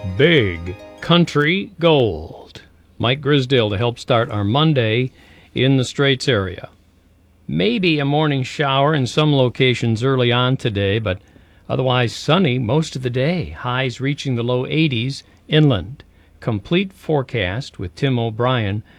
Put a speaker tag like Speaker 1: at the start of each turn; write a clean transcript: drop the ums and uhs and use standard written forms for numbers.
Speaker 1: Big Country Gold. Mike Grisdale to help start our Monday in the Straits area. Maybe a morning shower in some locations early on today, but otherwise sunny most of the day. Highs reaching the low 80s inland. Complete forecast with Tim O'Brien